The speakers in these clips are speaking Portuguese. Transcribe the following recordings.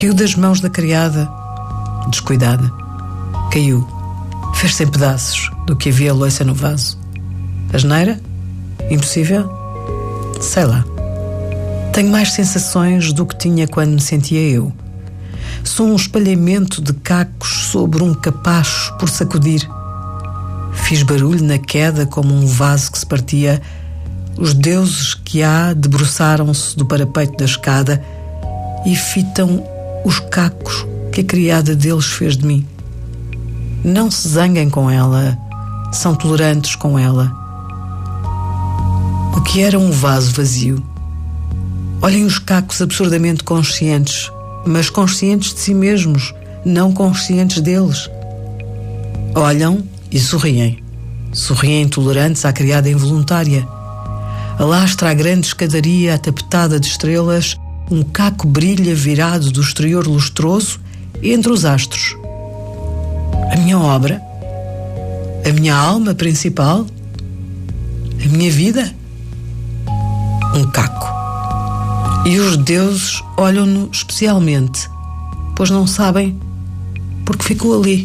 Caiu das mãos da criada, descuidada. Caiu, fez-se em pedaços do que havia louça no vaso. Asneira? Impossível? Sei lá. Tenho mais sensações do que tinha quando me sentia eu. Sou um espalhamento de cacos sobre um capacho por sacudir. Fiz barulho na queda como um vaso que se partia. Os deuses que há debruçaram-se do parapeito da escada e fitam os cacos que a criada deles fez de mim. Não se zanguem com ela, são tolerantes com ela. O que era um vaso vazio? Olhem os cacos absurdamente conscientes, mas conscientes de si mesmos, não conscientes deles. Olham e sorriem. Sorriem tolerantes à criada involuntária. Alastra a grande escadaria atapetada de estrelas, um caco brilha virado do exterior lustroso entre os astros. A minha obra? A minha alma principal? A minha vida? Um caco. E os deuses olham-no especialmente, pois não sabem porque ficou ali.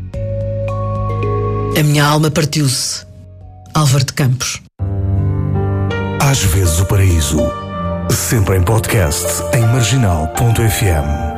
A minha alma partiu-se. Álvaro de Campos. Às vezes o paraíso, sempre em podcast em marginal.fm.